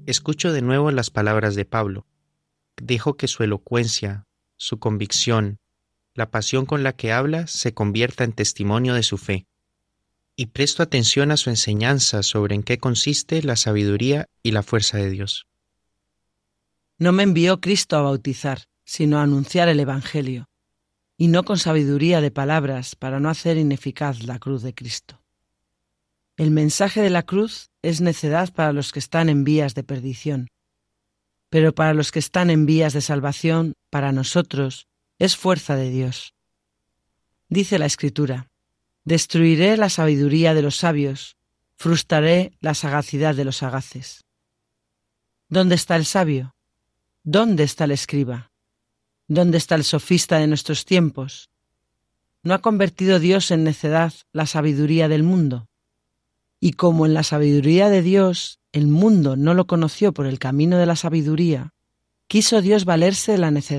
escucho de nuevo las palabras de Pablo. Dejo que su elocuencia, su convicción, la pasión con la que habla se convierta en testimonio de su fe. Y presto atención a su enseñanza sobre en qué consiste la sabiduría y la fuerza de Dios. No me envió Cristo a bautizar, sino a anunciar el Evangelio, y no con sabiduría de palabras para no hacer ineficaz la cruz de Cristo. El mensaje de la cruz es necedad para los que están en vías de perdición, pero para los que están en vías de salvación, para nosotros, es fuerza de Dios. Dice la Escritura: destruiré la sabiduría de los sabios, frustraré la sagacidad de los sagaces. ¿Dónde está el sabio? ¿Dónde está el escriba? ¿Dónde está el sofista de nuestros tiempos? ¿No ha convertido Dios en necedad la sabiduría del mundo? Y como en la sabiduría de Dios el mundo no lo conoció por el camino de la sabiduría, quiso Dios valerse de la necedad